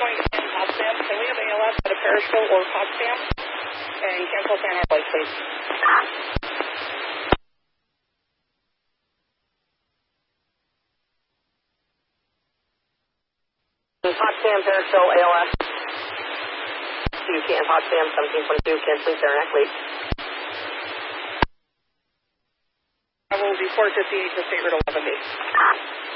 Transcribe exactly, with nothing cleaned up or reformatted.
going to San Potsdam. Can we have A L S at a Periscope or Potsdam? And cancel San Arbor, please. Potsdam, Periscope, A L S. You can Potsdam, seventeen twenty-two, canceling Saranac, please. I will report to C H S State Route eleven B.